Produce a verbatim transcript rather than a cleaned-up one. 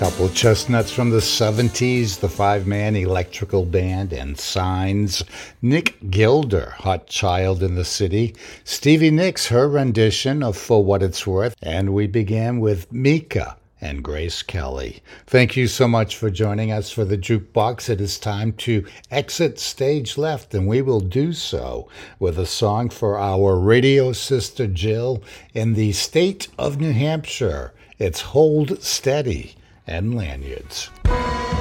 Couple of chestnuts from the seventies, the five-man electrical band, and Signs. Nick Gilder, Hot Child in the City. Stevie Nicks, her rendition of For What It's Worth. And we began with Mika and Grace Kelly. Thank you so much for joining us for the Jukebox. It is time to exit stage left, and we will do so with a song for our radio sister Jill in the state of New Hampshire. It's Hold Steady and Lanyards.